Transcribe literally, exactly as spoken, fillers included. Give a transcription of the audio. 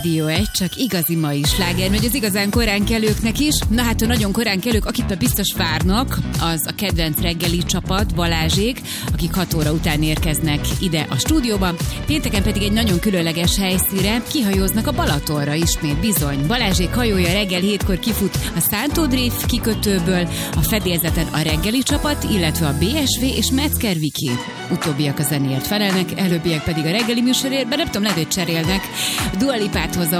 Rádió egy, csak igazi mai sláger megy az igazán korán kelőknek is. Na hát a nagyon korán kelők, akit már biztos várnak, az a kedvenc reggeli csapat, Balázsék, akik hat óra után érkeznek ide a stúdióba. Pénteken pedig egy nagyon különleges helyszínre kihajóznak a Balatonra ismét, bizony. Balázsék hajója reggel hétkor kifut a Szántó-Drév kikötőből, a fedélzeten a reggeli csapat, illetve a bé es vé és Metzger Viki. Utóbbiak a zenéért felelnek, előbbiek pedig a reggeli műsorért, de nem tudom, lehet, hogy cserélnek. Dua Lipát hozom.